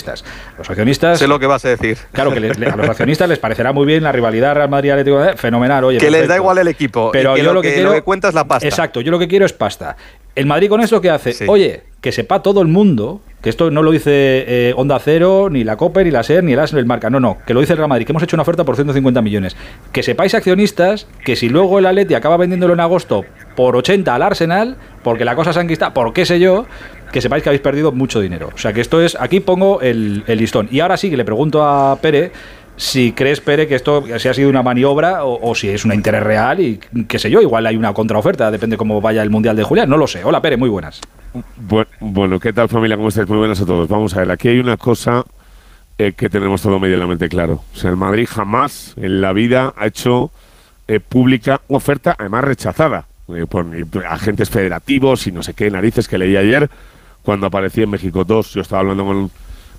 accionistas. Los accionistas... Sé lo que vas a decir. Claro, que a los accionistas les parecerá muy bien la rivalidad Real Madrid-Atlético de Madrid, fenomenal, oye. Que perfecto. les da igual el equipo, pero y que yo lo que cuenta es la pasta. Exacto, yo lo que quiero es pasta. El Madrid con eso, ¿qué hace? Sí. Oye, que sepa todo el mundo, que esto no lo dice Onda Cero, ni la COPE, ni la SER, ni el AS, ni el Marca, no, que lo dice el Real Madrid, que hemos hecho una oferta por 150 millones. Que sepáis, accionistas, que si luego el Atleti acaba vendiéndolo en agosto por 80 al Arsenal, porque la cosa se ha enquistado, por qué sé yo, que sepáis que habéis perdido mucho dinero. O sea, que esto es, aquí pongo el listón. Y ahora sí que le pregunto a Pere si crees, Pere, que esto si ha sido una maniobra o si es un interés real y qué sé yo, igual hay una contraoferta, depende cómo vaya el Mundial de Julián, no lo sé. Hola, Pere, muy buenas. Bueno, ¿qué tal, familia? ¿Cómo estáis? Muy buenas a todos. Vamos a ver, aquí hay una cosa que tenemos todo medianamente claro. O sea, el Madrid jamás en la vida ha hecho pública oferta, además rechazada por agentes federativos y no sé qué narices que leí ayer cuando aparecía en México 2. Yo estaba hablando con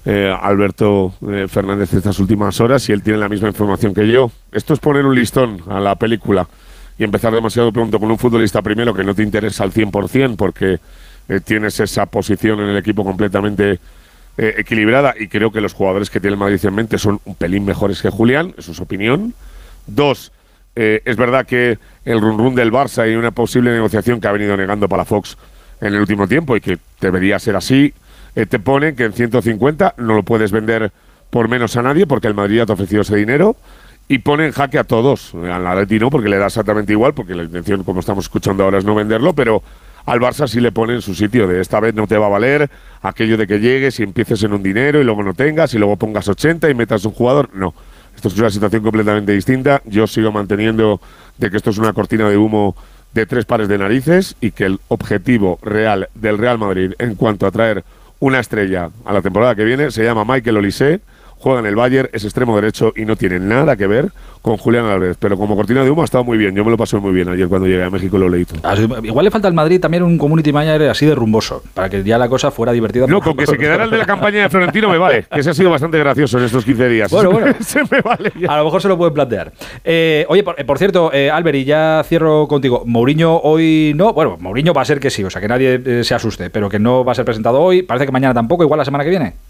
Alberto Fernández estas últimas horas y él tiene la misma información que yo. Esto es poner un listón a la película y empezar demasiado pronto con un futbolista primero que no te interesa al 100% porque tienes esa posición en el equipo completamente equilibrada y creo que los jugadores que tiene el Madrid en mente son un pelín mejores que Julián, eso es su opinión. 2, es verdad que el run del Barça y una posible negociación que ha venido negando Palafox en el último tiempo y que debería ser así, te ponen que en 150 no lo puedes vender por menos a nadie porque el Madrid ya te ha ofrecido ese dinero y pone en jaque a todos. Al Atleti no, porque le da exactamente igual, porque la intención, como estamos escuchando ahora, es no venderlo, pero al Barça sí le pone en su sitio de esta vez no te va a valer aquello de que llegues y empieces en un dinero y luego no tengas y luego pongas 80 y metas un jugador. No, esto es una situación completamente distinta. Yo sigo manteniendo de que esto es una cortina de humo de 3 pares de narices y que el objetivo real del Real Madrid en cuanto a traer una estrella a la temporada que viene se llama Michael Olise, juega en el Bayern, es extremo derecho y no tiene nada que ver con Julián Álvarez, pero como cortina de humo ha estado muy bien. Yo me lo pasé muy bien ayer cuando llegué a México, lo leí todo. Igual le falta al Madrid también un community manager así de rumboso, para que ya la cosa fuera divertida. No, con que se quedara el de la campaña de Florentino me vale, que se ha sido bastante gracioso en estos 15 días. Bueno. Se me vale ya. A lo mejor se lo pueden plantear. Oye, por cierto, Albert, y ya cierro contigo. Mourinho hoy no, bueno, Mourinho va a ser que sí, o sea, que nadie se asuste, pero que no va a ser presentado hoy, parece que mañana tampoco, igual la semana que viene.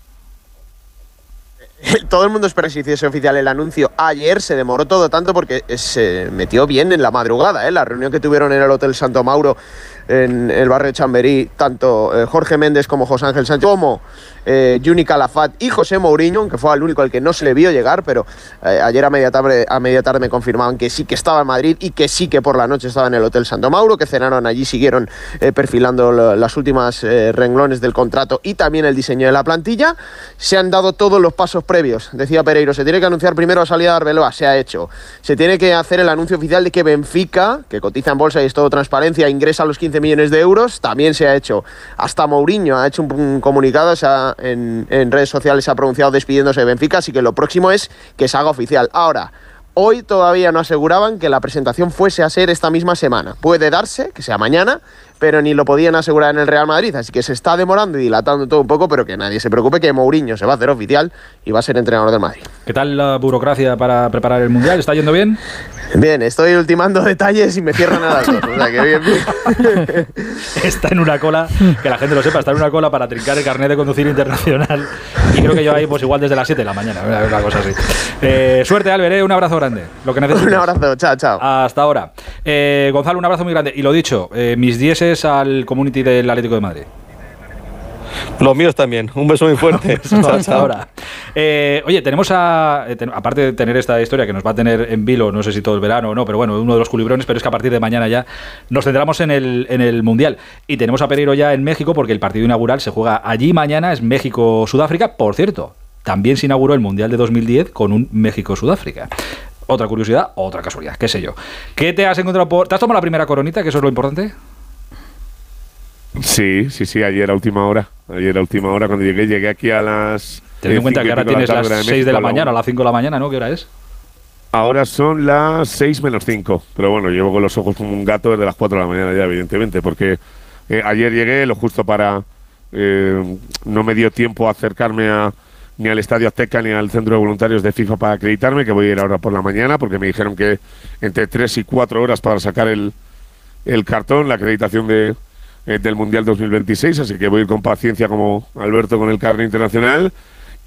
Todo el mundo espera que se hiciese oficial el anuncio. Ayer se demoró todo tanto porque se metió bien en la madrugada, la reunión que tuvieron en el Hotel Santo Mauro en el barrio de Chamberí, tanto Jorge Méndez como José Ángel Sánchez, como Juni Calafat y José Mourinho, que fue el único al que no se le vio llegar, pero ayer a media tarde me confirmaban que sí que estaba en Madrid y que sí que por la noche estaba en el Hotel Santo Mauro, que cenaron allí, siguieron perfilando las últimas renglones del contrato y también el diseño de la plantilla. Se han dado todos los pasos previos, decía Pereiro, se tiene que anunciar primero la salida de Arbeloa, se ha hecho. Se tiene que hacer el anuncio oficial de que Benfica, que cotiza en bolsa y es todo transparencia, ingresa los 15 millones de euros, también se ha hecho. Hasta Mourinho ha hecho un comunicado, en redes sociales se ha pronunciado despidiéndose de Benfica, así que lo próximo es que se haga oficial. Ahora, hoy todavía no aseguraban que la presentación fuese a ser esta misma semana. Puede darse, que sea mañana, pero ni lo podían asegurar en el Real Madrid, así que se está demorando y dilatando todo un poco, pero que nadie se preocupe que Mourinho se va a hacer oficial y va a ser entrenador del Madrid. ¿Qué tal la burocracia para preparar el Mundial? ¿Está yendo bien? Bien, estoy ultimando detalles y me cierran a las 2, o sea que bien. Está en una cola, que la gente lo sepa, está en una cola para trincar el carnet de conducir internacional y creo que yo ahí pues igual desde las 7 de la mañana, una cosa así. Suerte, Albert, un abrazo grande, lo que necesites. Un abrazo, chao. Hasta ahora. Gonzalo, un abrazo muy grande y lo dicho, mis 10 al community del Atlético de Madrid. Los míos también. Un beso muy fuerte. Hasta ahora. Oye, tenemos aparte de tener esta historia que nos va a tener en vilo, no sé si todo el verano o no, pero bueno, uno de los culibrones, pero es que a partir de mañana ya nos centramos en el Mundial. Y tenemos a Pereiro ya en México porque el partido inaugural se juega allí mañana, es México-Sudáfrica. Por cierto, también se inauguró el Mundial de 2010 con un México-Sudáfrica. Otra curiosidad, otra casualidad, qué sé yo. ¿Qué te has encontrado ¿Te has tomado la primera coronita, que eso es lo importante? Sí, ayer a última hora. Cuando llegué aquí a las... Ten en cuenta que ahora tienes las 6 de la mañana, a las 5 de la mañana, ¿no? ¿Qué hora es? Ahora son las 6 menos 5. Pero bueno, llevo con los ojos como un gato desde las 4 de la mañana ya, evidentemente, porque ayer llegué lo justo para... no me dio tiempo a acercarme ni al Estadio Azteca ni al Centro de Voluntarios de FIFA para acreditarme, que voy a ir ahora por la mañana, porque me dijeron que entre 3 y 4 horas para sacar el cartón, la acreditación del Mundial 2026, así que voy a ir con paciencia como Alberto con el carnet internacional